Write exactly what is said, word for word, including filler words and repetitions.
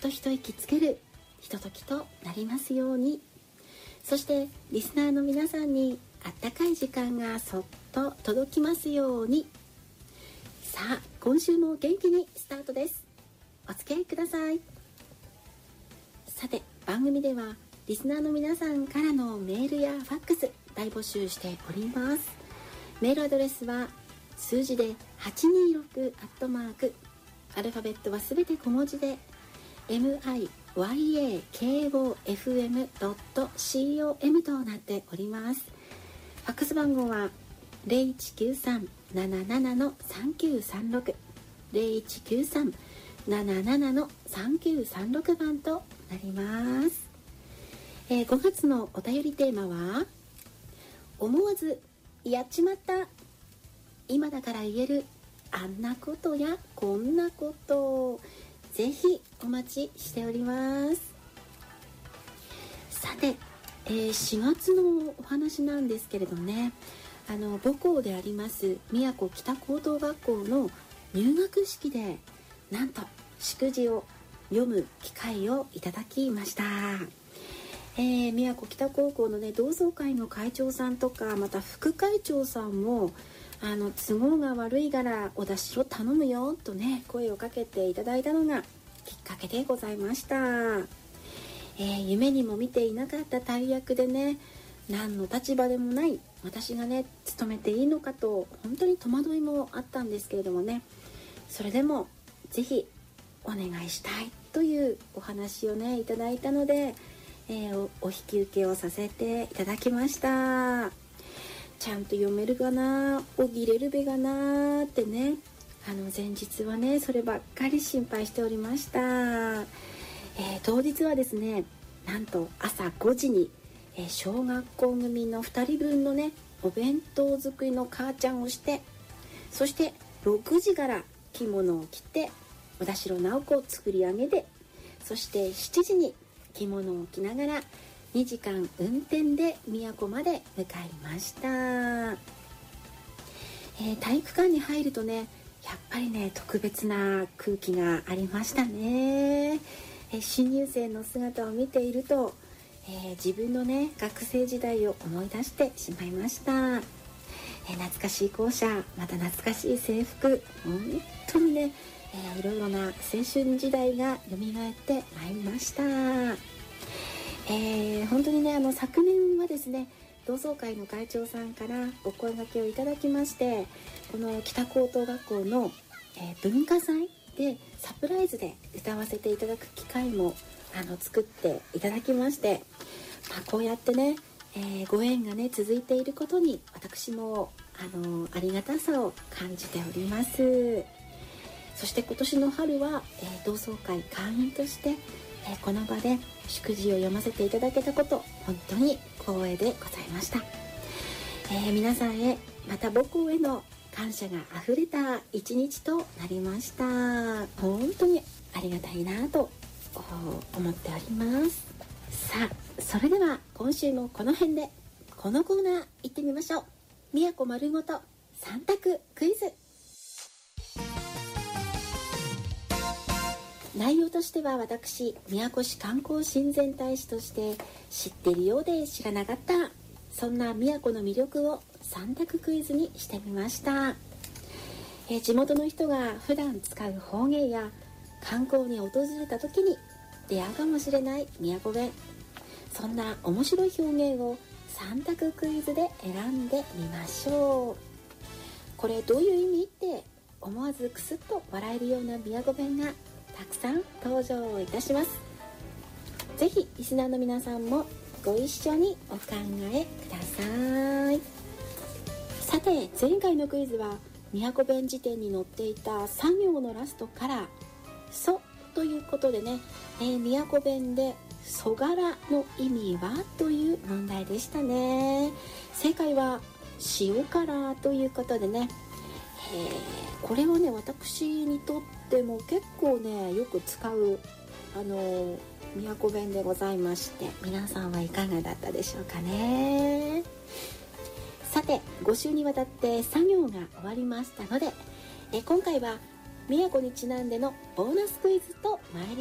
と一息つけるひとときとなりますように。そしてリスナーの皆さんにあったかい時間がそっと届きますように。さあ今週も元気にスタートです。お付き合いください。さて番組ではリスナーの皆さんからのメールやファックス大募集しております。メールアドレスは数字ではちにーろくアットマーク、アルファベットはすべて小文字で マイヤコフエムドットコム となっております。ファックス番号は ゼロいちきゅうさん なななな さんきゅうさんろく ゼロいちきゅうさん なななな さんきゅうさんろく 番となります。えー、ごがつのお便りテーマは思わずやっちまった今だから言えるあんなことやこんなこと、ぜひお待ちしております。さて、えー、しがつのお話なんですけれどね、あの母校であります宮古北高等学校の入学式でなんと祝辞を読む機会をいただきました。えー、宮古北高校のね同窓会の会長さんとかまた副会長さんもあの都合が悪いからお出しを頼むよとね声をかけていただいたのがきっかけでございました。えー、夢にも見ていなかった大役でね、何の立場でもない私がね務めていいのかと本当に戸惑いもあったんですけれどもね、それでもぜひお願いしたいというお話をねいただいたので、えー、お, お引き受けをさせていただきました。ちゃんと読めるかな、おぎれるべがなってね、あの前日はねそればっかり心配しておりました。えー、当日はですねなんと朝ごじに、えー、小学校組のふたりぶんのねお弁当作りの母ちゃんをして、そしてろくじから着物を着て小田代直子を作り上げて、そしてしちじに着物を着ながらにじかん運転で宮古まで向かいました。えー、体育館に入るとねやっぱりね特別な空気がありましたね。えー、新入生の姿を見ていると、えー、自分のね学生時代を思い出してしまいました。えー、懐かしい校舎、また懐かしい制服、本当にね、えー、いろいろな青春時代が蘇ってまいりました。えー、本当にねあの昨年はですね同窓会の会長さんからお声掛けをいただきまして、この北高等学校の、えー、文化祭でサプライズで歌わせていただく機会もあの作っていただきまして、まあ、こうやってね、えー、ご縁がね続いていることに私もあのありがたさを感じております。そして今年の春は、えー、同窓会会員としてえー、この場で祝辞を読ませていただけたこと本当に光栄でございました。えー、皆さんへまた母校への感謝があふれた一日となりました。本当にありがたいなと思っております。さあそれでは今週もこの辺でこのコーナー行ってみましょう。宮古丸ごとさん択クイズ。内容としては私宮古市観光親善大使として知っているようで知らなかったそんな宮古の魅力をさん択クイズにしてみました。えー、地元の人が普段使う方言や観光に訪れた時に出会うかもしれない宮古弁、そんな面白い表現をさん択クイズで選んでみましょう。これどういう意味って思わずクスッと笑えるような宮古弁がたくさん登場いたします。ぜひリスナーの皆さんもご一緒にお考えください。さて前回のクイズは宮古弁辞典に載っていたさ行のラストからそということでね、えー、宮古弁でそがらの意味はという問題でしたね。正解は塩辛ということでね、えー、これはね私にとっても結構ねよく使うあのー、宮古弁でございまして、皆さんはいかがだったでしょうかね。さてご週にわたって作業が終わりましたので、え今回は宮古にちなんでのボーナスクイズと参り